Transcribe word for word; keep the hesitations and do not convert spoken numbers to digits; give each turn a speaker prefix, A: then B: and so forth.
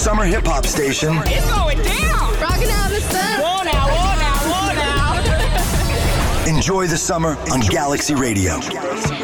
A: summer hip-hop station.
B: It's going down.
C: Rocking out the sun.
B: Whoa now, whoa now, whoa now.
A: Enjoy the summer on Galaxy Radio.